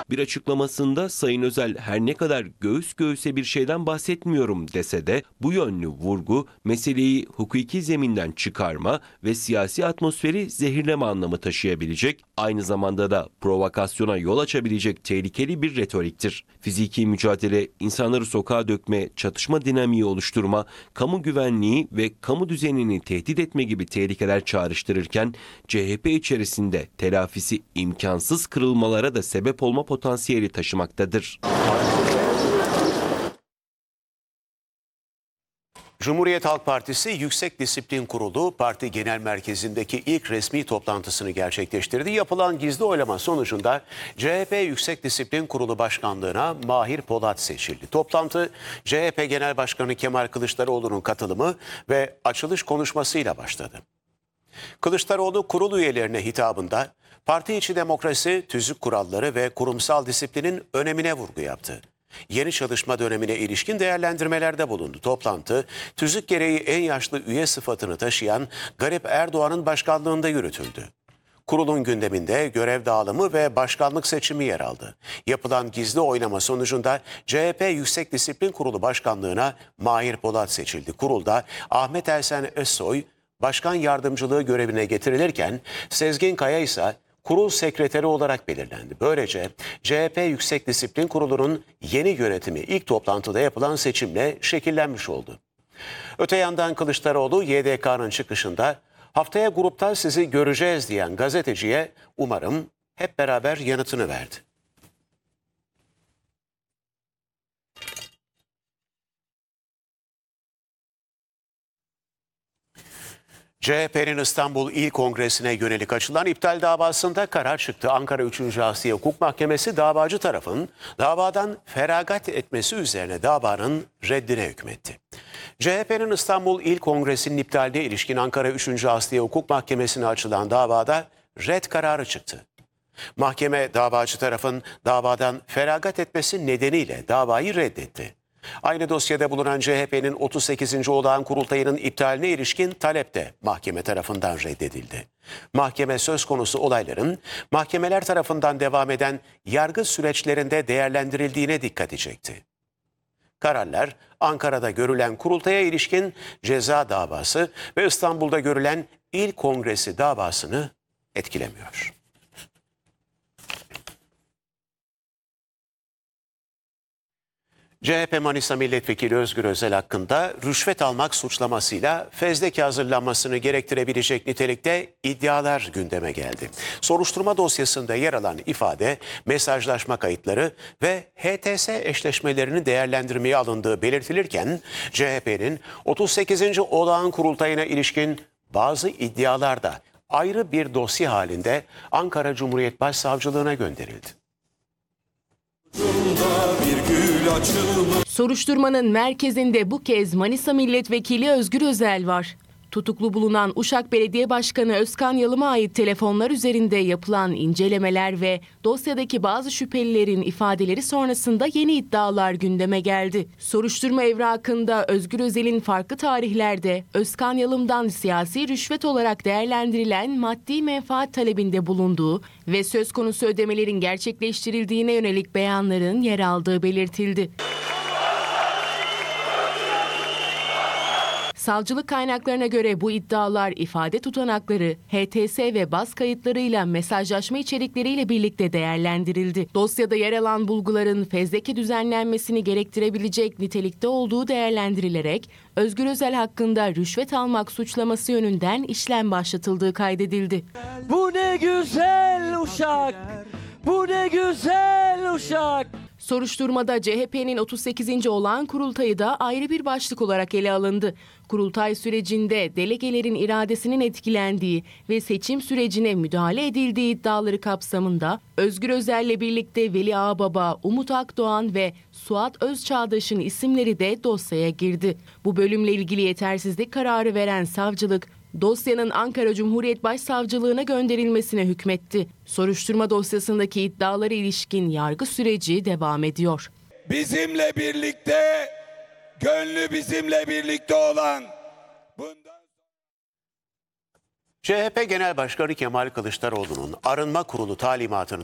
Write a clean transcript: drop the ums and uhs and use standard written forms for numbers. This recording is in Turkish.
Bir açıklamasında Sayın Özel her ne kadar göğüs göğüse bir şeyden bahsetmiyorum dese de bu yönlü vurgu meseleyi hukuki zeminden çıkarma ve siyasi atmosferi zehirleme anlamı taşıyabilecek, aynı zamanda da provokasyona yol açabilecek tehlikeli bir retoriktir. Fiziki mücadele, insanları sokağa dökme, çatışma dinamiği oluşturma, kamu güvenliği ve kamu düzenini tehdit etme gibi tehlikeler çağrıştırırken CHP içerisinde telafisi imkansız kırılmalara da sebep olma potansiyeli taşımaktadır. Cumhuriyet Halk Partisi Yüksek Disiplin Kurulu parti genel merkezindeki ilk resmi toplantısını gerçekleştirdi. Yapılan gizli oylama sonucunda CHP Yüksek Disiplin Kurulu Başkanlığı'na Mahir Polat seçildi. Toplantı CHP Genel Başkanı Kemal Kılıçdaroğlu'nun katılımı ve açılış konuşmasıyla başladı. Kılıçdaroğlu kurul üyelerine hitabında parti içi demokrasi, tüzük kuralları ve kurumsal disiplinin önemine vurgu yaptı. Yeni çalışma dönemine ilişkin değerlendirmelerde bulundu. Toplantı, tüzük gereği en yaşlı üye sıfatını taşıyan Garip Erdoğan'ın başkanlığında yürütüldü. Kurulun gündeminde görev dağılımı ve başkanlık seçimi yer aldı. Yapılan gizli oylama sonucunda CHP Yüksek Disiplin Kurulu Başkanlığı'na Mahir Polat seçildi. Kurulda Ahmet Ersen Özsoy başkan yardımcılığı görevine getirilirken Sezgin Kaya ise kurul sekreteri olarak belirlendi. Böylece CHP Yüksek Disiplin Kurulu'nun yeni yönetimi ilk toplantıda yapılan seçimle şekillenmiş oldu. Öte yandan Kılıçdaroğlu YDK'nın çıkışında haftaya gruptan sizi göreceğiz diyen gazeteciye umarım hep beraber yanıtını verdi. CHP'nin İstanbul İl Kongresi'ne yönelik açılan iptal davasında karar çıktı. Ankara 3. Asliye Hukuk Mahkemesi davacı tarafın davadan feragat etmesi üzerine davanın reddine hükmetti. CHP'nin İstanbul İl Kongresi'nin iptaline ilişkin Ankara 3. Asliye Hukuk Mahkemesi'ne açılan davada red kararı çıktı. Mahkeme davacı tarafın davadan feragat etmesi nedeniyle davayı reddetti. Aynı dosyada bulunan CHP'nin 38. Olağan Kurultayı'nın iptaline ilişkin talep de mahkeme tarafından reddedildi. Mahkeme söz konusu olayların mahkemeler tarafından devam eden yargı süreçlerinde değerlendirildiğine dikkat çekti. Kararlar Ankara'da görülen kurultaya ilişkin ceza davası ve İstanbul'da görülen İl Kongresi davasını etkilemiyor. CHP Manisa Milletvekili Özgür Özel hakkında rüşvet almak suçlamasıyla fezleke hazırlanmasını gerektirebilecek nitelikte iddialar gündeme geldi. Soruşturma dosyasında yer alan ifade, mesajlaşma kayıtları ve HTS eşleşmelerinin değerlendirmeye alındığı belirtilirken CHP'nin 38. Olağan Kurultayı'na ilişkin bazı iddialar da ayrı bir dosya halinde Ankara Cumhuriyet Başsavcılığına gönderildi. Soruşturmanın merkezinde bu kez Manisa Milletvekili Özgür Özel var. Tutuklu bulunan Uşak Belediye Başkanı Özkan Yalım'a ait telefonlar üzerinde yapılan incelemeler ve dosyadaki bazı şüphelilerin ifadeleri sonrasında yeni iddialar gündeme geldi. Soruşturma evrakında Özgür Özel'in farklı tarihlerde Özkan Yalım'dan siyasi rüşvet olarak değerlendirilen maddi menfaat talebinde bulunduğu ve söz konusu ödemelerin gerçekleştirildiğine yönelik beyanların yer aldığı belirtildi. Savcılık kaynaklarına göre bu iddialar ifade tutanakları, HTS ve baz kayıtlarıyla mesajlaşma içerikleriyle birlikte değerlendirildi. Dosyada yer alan bulguların fezleke düzenlenmesini gerektirebilecek nitelikte olduğu değerlendirilerek Özgür Özel hakkında rüşvet almak suçlaması yönünden işlem başlatıldığı kaydedildi. Bu ne güzel Uşak! Bu ne güzel Uşak! Soruşturmada CHP'nin 38. Olağan Kurultayı da ayrı bir başlık olarak ele alındı. Kurultay sürecinde delegelerin iradesinin etkilendiği ve seçim sürecine müdahale edildiği iddiaları kapsamında Özgür Özel'le birlikte Veli Ağbaba, Umut Akdoğan ve Suat Özçağdaş'ın isimleri de dosyaya girdi. Bu bölümle ilgili yetersizlik kararı veren savcılık, dosyanın Ankara Cumhuriyet Başsavcılığına gönderilmesine hükmetti. Soruşturma dosyasındaki iddialara ilişkin yargı süreci devam ediyor. Bizimle birlikte, gönlü bizimle birlikte olan CHP Genel Başkanı Kemal Kılıçdaroğlu'nun arınma kurulu talimatının